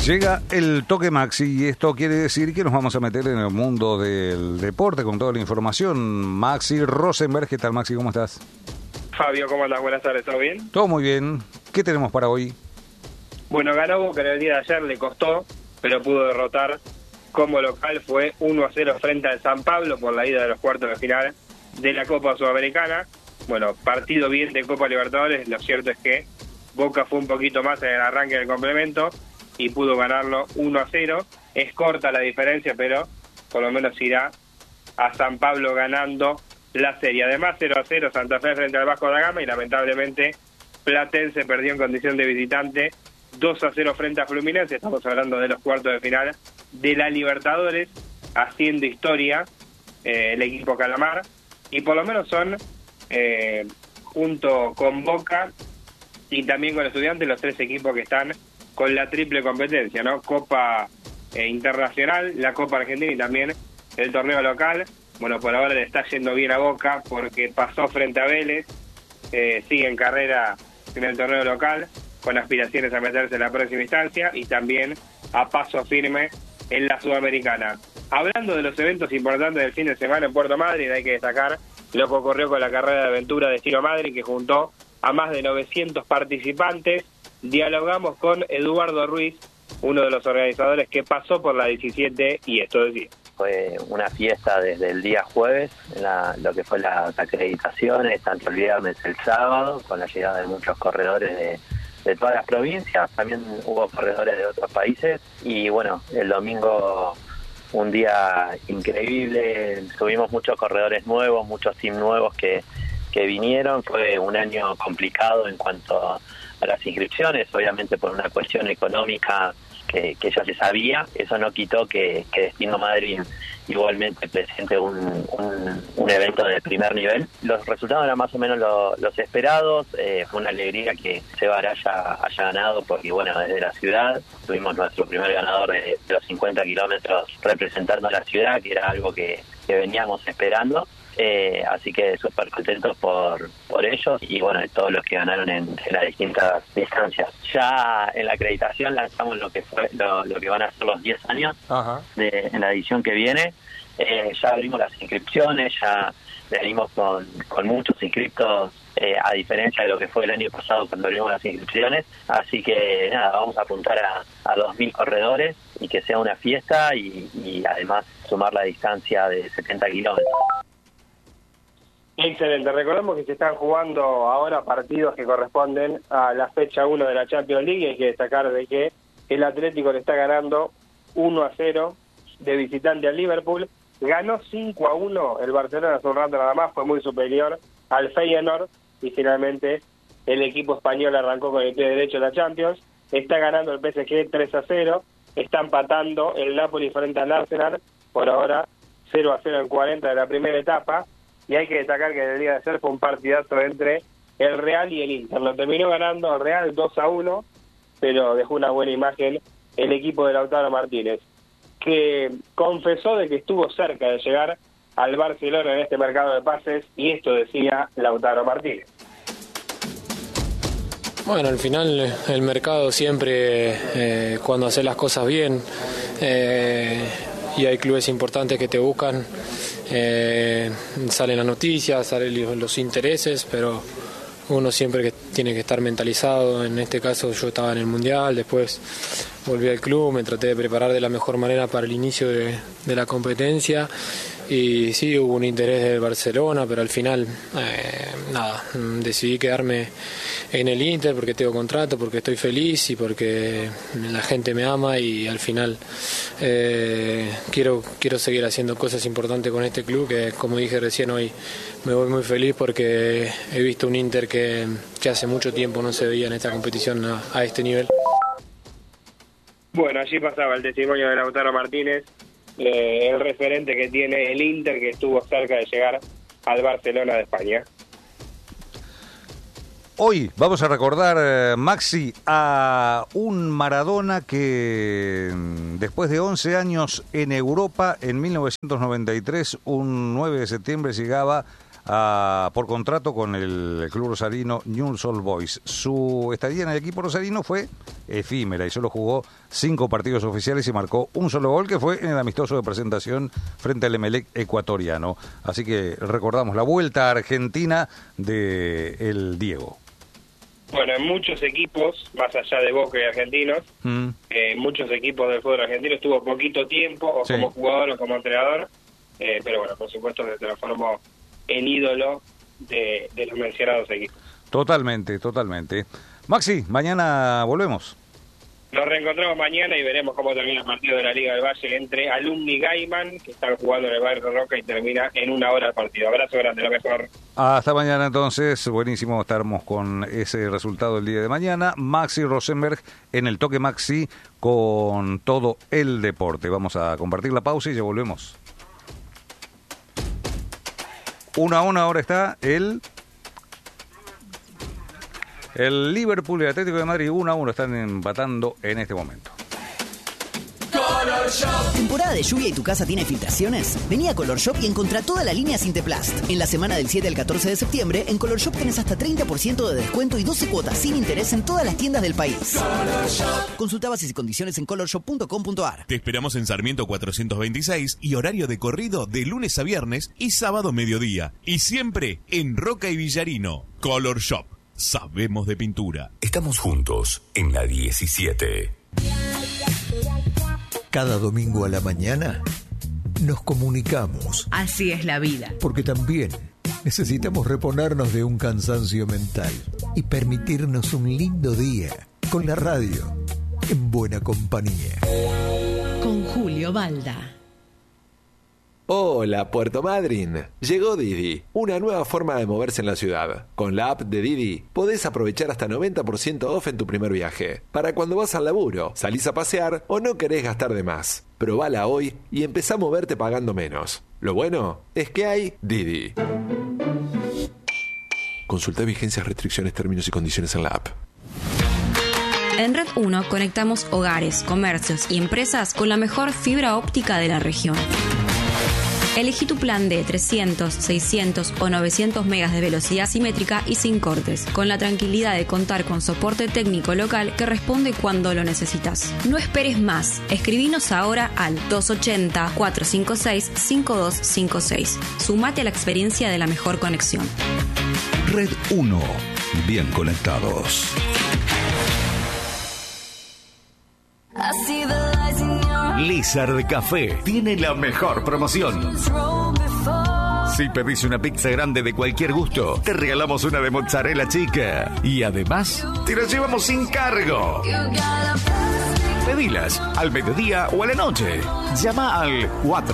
Llega el toque Maxi y esto quiere decir que nos vamos a meter en el mundo del deporte con toda la información. Maxi Rosenberg, ¿qué tal Maxi? ¿Cómo estás? Fabio, ¿cómo andas? Buenas tardes, ¿todo bien? Todo muy bien. ¿Qué tenemos para hoy? Bueno, ganó Boca en el día de ayer, le costó, pero pudo derrotar como local. Fue 1-0 frente al San Pablo por la ida de los cuartos de final de la Copa Sudamericana. Bueno, partido bien de Copa Libertadores. Lo cierto es que Boca fue un poquito más en el arranque del complemento y pudo ganarlo 1-0. Es corta la diferencia, pero por lo menos irá a San Pablo ganando la serie. Además, 0-0 Santa Fe frente al Vasco da Gama y lamentablemente Platense perdió en condición de visitante 2-0 frente a Fluminense. Estamos hablando de los cuartos de final de la Libertadores, haciendo historia el equipo Calamar, y por lo menos son junto con Boca y también con Estudiantes los tres equipos que están con la triple competencia, ¿no? Copa internacional, la Copa Argentina y también el torneo local. Bueno, por ahora le está yendo bien a Boca porque pasó frente a Vélez, sigue en carrera en el torneo local con aspiraciones a meterse en la próxima instancia y también a paso firme en la Sudamericana. Hablando de los eventos importantes del fin de semana en Puerto Madryn, hay que destacar lo que ocurrió con la carrera de aventura de Estilo Madryn, que juntó a más de 900 participantes. Dialogamos con Eduardo Ruiz, uno de los organizadores que pasó por la 17, y esto decía. Fue una fiesta desde el día jueves, lo que fue las acreditaciones, tanto el viernes, el sábado, con la llegada de muchos corredores de todas las provincias. También hubo corredores de otros países y bueno, el domingo un día increíble, tuvimos muchos corredores nuevos, muchos teams nuevos que vinieron. Fue un año complicado en cuanto a las inscripciones, obviamente por una cuestión económica que ya se sabía. Eso no quitó que Destino Madryn igualmente presente un evento de primer nivel. Los resultados eran más o menos los esperados. Fue una alegría que Seba Araya haya ganado porque, bueno, desde la ciudad tuvimos nuestro primer ganador de los 50 kilómetros representando a la ciudad, que era algo que veníamos esperando. Así que súper contentos por ellos y bueno, de todos los que ganaron en las distintas distancias. Ya en la acreditación lanzamos lo que van a ser los 10 años. Ajá. En la edición que viene. Ya abrimos las inscripciones, ya venimos con muchos inscriptos, a diferencia de lo que fue el año pasado cuando abrimos las inscripciones. Así que nada, vamos a apuntar a 2.000 corredores y que sea una fiesta y además sumar la distancia de 70 kilómetros. Excelente, recordemos que se están jugando ahora partidos que corresponden a la fecha 1 de la Champions League. Hay que destacar de que el Atlético le está ganando 1-0 de visitante al Liverpool. Ganó 5-1 el Barcelona hace un rato nada más, fue muy superior al Feyenoord y finalmente el equipo español arrancó con el pie derecho la Champions. Está ganando el PSG 3-0, está empatando el Napoli frente al Arsenal, por ahora 0-0 en 40 de la primera etapa. Y hay que destacar que el día de ayer fue un partidazo entre el Real y el Inter. Lo terminó ganando el Real 2-1, pero dejó una buena imagen el equipo de Lautaro Martínez, que confesó de que estuvo cerca de llegar al Barcelona en este mercado de pases, y esto decía Lautaro Martínez. Bueno, al final el mercado siempre, cuando haces las cosas bien, y hay clubes importantes que te buscan, salen las noticias, salen los intereses, pero uno siempre que tiene que estar mentalizado. En este caso yo estaba en el Mundial, después volví al club, me traté de preparar de la mejor manera para el inicio de la competencia y sí, hubo un interés del Barcelona, pero al final decidí quedarme en el Inter porque tengo contrato, porque estoy feliz y porque la gente me ama y al final quiero seguir haciendo cosas importantes con este club, que como dije recién, hoy me voy muy feliz porque he visto un Inter que hace mucho tiempo no se veía en esta competición a este nivel. Bueno, allí pasaba el testimonio de Lautaro Martínez, el referente que tiene el Inter, que estuvo cerca de llegar al Barcelona de España. Hoy vamos a recordar, Maxi, a un Maradona que después de 11 años en Europa, en 1993, un 9 de septiembre, llegaba por contrato con el club rosarino Newell's Old Boys. Su estadía en el equipo rosarino fue efímera y solo jugó 5 partidos oficiales y marcó un solo gol, que fue en el amistoso de presentación frente al Emelec ecuatoriano. Así que recordamos la vuelta a Argentina de el Diego. Bueno, en muchos equipos, más allá de Boca y Argentinos, muchos equipos del fútbol argentino estuvo poquito tiempo, o como jugador o como entrenador, pero bueno, por supuesto se transformó en ídolo de los mencionados equipos. Totalmente. Maxi, mañana volvemos. Nos reencontramos mañana y veremos cómo termina el partido de la Liga del Valle entre Alumni y Gaiman, que están jugando en el Barrio Roca, y termina en 1 hora el partido. Abrazo grande, lo mejor. Hasta mañana entonces, buenísimo, estaremos con ese resultado el día de mañana. Maxi Rosenberg en el Toque Maxi con todo el deporte. Vamos a compartir la pausa y ya volvemos. 1-1 ahora está el Liverpool y el Atlético de Madrid. 1-1 están empatando en este momento. Color Shop. ¿Temporada de lluvia y tu casa tiene filtraciones? Vení a Color Shop y encontrá toda la línea Sinteplast. En la semana del 7 al 14 de septiembre, en Color Shop tenés hasta 30% de descuento y 12 cuotas sin interés en todas las tiendas del país. Color Shop. Consulta bases y condiciones en colorshop.com.ar. Te esperamos en Sarmiento 426 y horario de corrido de lunes a viernes y sábado mediodía. Y siempre en Roca y Villarino. Color Shop. Sabemos de pintura. Estamos juntos en la 17. Cada domingo a la mañana nos comunicamos. Así es la vida. Porque también necesitamos reponernos de un cansancio mental y permitirnos un lindo día con la radio en buena compañía. Con Julio Balda. Hola, Puerto Madryn. Llegó Didi, una nueva forma de moverse en la ciudad. Con la app de Didi podés aprovechar hasta 90% off en tu primer viaje. Para cuando vas al laburo, salís a pasear o no querés gastar de más. Probala hoy y empezá a moverte pagando menos. Lo bueno es que hay Didi. Consulta vigencias, restricciones, términos y condiciones en la app. En Red 1 conectamos hogares, comercios y empresas con la mejor fibra óptica de la región. Elegí tu plan de 300, 600 o 900 megas de velocidad simétrica y sin cortes, con la tranquilidad de contar con soporte técnico local que responde cuando lo necesitas. No esperes más. Escribinos ahora al 280-456-5256. Sumate a la experiencia de la mejor conexión. Red 1. Bien conectados. Lizard Café tiene la mejor promoción. Si pedís una pizza grande de cualquier gusto, te regalamos una de mozzarella chica. Y además, te la llevamos sin cargo. Pedilas al mediodía o a la noche. Llama al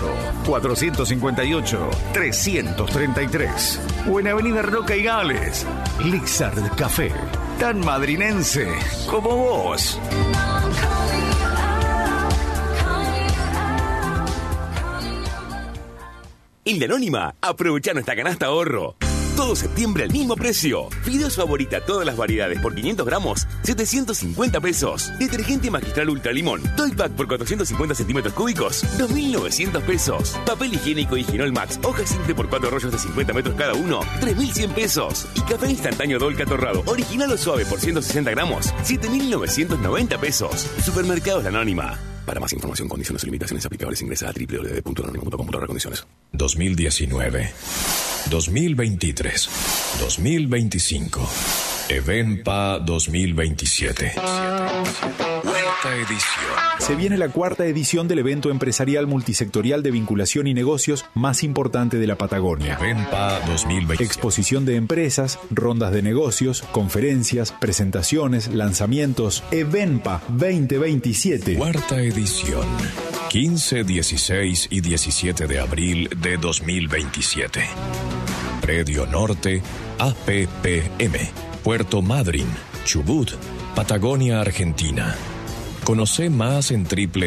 4-458-333. O en Avenida Roca y Gales. Lizard Café. Tan madrinense como vos. En La Anónima, aprovecha nuestra canasta ahorro. Todo septiembre al mismo precio. Fideos Favorita, todas las variedades por 500 gramos, 750 pesos. Detergente Magistral Ultra Limón, Toy Pack por 450 centímetros cúbicos, 2.900 pesos. Papel higiénico Higienol Max, hoja simple por 4 rollos de 50 metros cada uno, 3.100 pesos. Y café instantáneo Dolca Torrado, original o suave por 160 gramos, 7.990 pesos. Supermercados La Anónima. Para más información, condiciones y limitaciones aplicables, ingresa a www.anonimo.com/condiciones. 2019, 2023, 2025, Evenpa 2027. Cuarta edición. Se viene la 4ª edición del evento empresarial multisectorial de vinculación y negocios más importante de la Patagonia. Evenpa 2020. Exposición de empresas, rondas de negocios, conferencias, presentaciones, lanzamientos. Evenpa 2027. 4ª edición. 15, 16 y 17 de abril de 2027. Predio Norte, APPM. Puerto Madryn, Chubut, Patagonia, Argentina. Conoce más en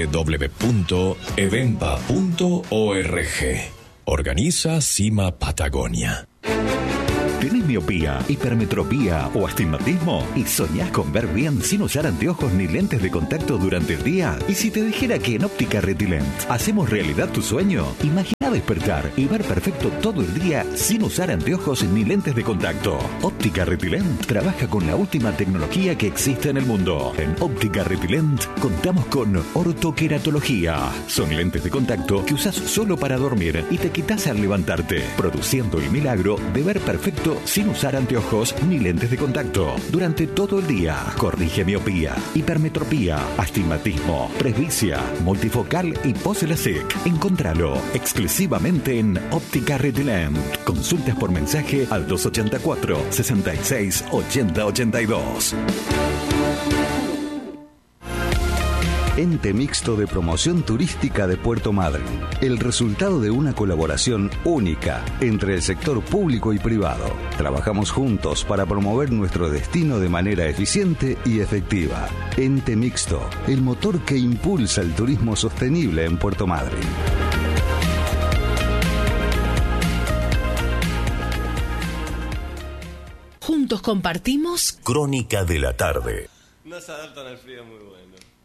www.evenpa.org. Organiza Cima Patagonia. ¿Tenés miopía, hipermetropía o astigmatismo? ¿Y soñás con ver bien sin usar anteojos ni lentes de contacto durante el día? ¿Y si te dijera que en Óptica Retilent hacemos realidad tu sueño? Imagina A despertar y ver perfecto todo el día sin usar anteojos ni lentes de contacto. Óptica Retilent trabaja con la última tecnología que existe en el mundo. En Óptica Retilent contamos con ortoqueratología. Son lentes de contacto que usas solo para dormir y te quitas al levantarte, produciendo el milagro de ver perfecto sin usar anteojos ni lentes de contacto. Durante todo el día corrige miopía, hipermetropía, astigmatismo, presbicia, multifocal y pose-LASIK. Encontralo exclusivamente en Óptica Retilent. Consultas por mensaje al 284 66 80 82. Ente Mixto de Promoción Turística de Puerto Madryn. El resultado de una colaboración única entre el sector público y privado. Trabajamos juntos para promover nuestro destino de manera eficiente y efectiva. Ente Mixto, el motor que impulsa el turismo sostenible en Puerto Madryn. Juntos compartimos Crónica de la tarde. No se adaptan al frío, muy bueno.